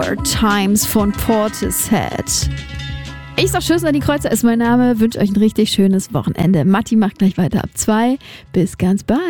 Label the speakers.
Speaker 1: Hard Times von Portishead. Ich sag Tschüss, Nadine Kreuzer ist mein Name. Wünsche euch ein richtig schönes Wochenende. Matti macht gleich weiter ab 2. Bis ganz bald.